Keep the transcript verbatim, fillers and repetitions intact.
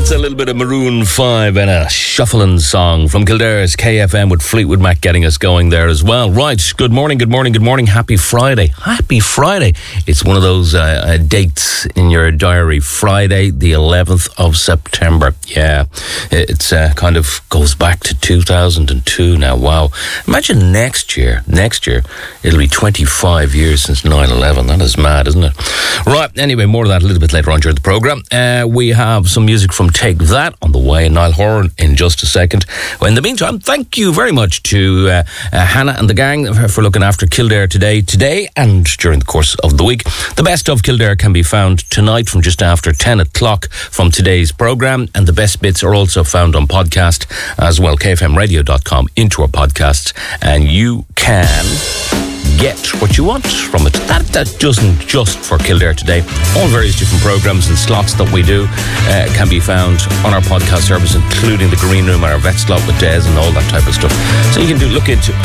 That's a little bit of Maroon five and a shuffling song from Kildare's K F M with Fleetwood Mac getting us going there as well. Right, good morning, good morning, good morning. Happy Friday. Happy Friday. It's one of those uh, uh, dates in your diary. Friday, the eleventh of September. Yeah, it's uh, kind of goes back to two thousand two now. Wow. Imagine next year, next year, it'll be twenty-five years since nine eleven. That is mad, isn't it? Right, anyway, more of that a little bit later on during the programme. Uh, we have some music from Take That on the way, and Niall Horan in just a second. Well, in the meantime, thank you very much to uh, uh, Hannah and the gang for looking after Kildare today, today and during the course of the week. The best of Kildare can be found tonight from just after ten o'clock from today's programme, and the best bits are also found on podcast as well, k f m radio dot com, into our podcasts, and you can get what you want from it. That that doesn't just for Kildare today. All various different programmes and slots that we do uh, can be found on our podcast service, including the Green Room and our Vet Slot with Des and all that type of stuff. So you can do look into